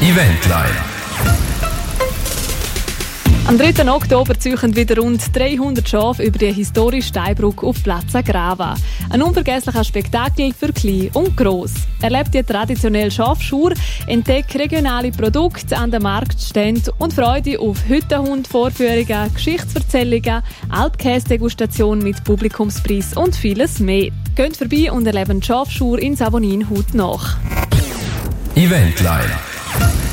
Eventline. Am 3. Oktober ziehen wieder rund 300 Schafe über die historische Steinbrücke auf Plaza Grava. Ein unvergesslicher Spektakel für Klein und Gross. Erlebt die traditionelle Schafschur, entdeckt regionale Produkte an den Marktständen und Freude auf Hüttenhund-Vorführungen, Geschichtserzählungen, Alpkäse-Degustation mit Publikumspreis und vieles mehr. Geht vorbei und erlebt die Schafschur in Savonin hautnah. Eventline.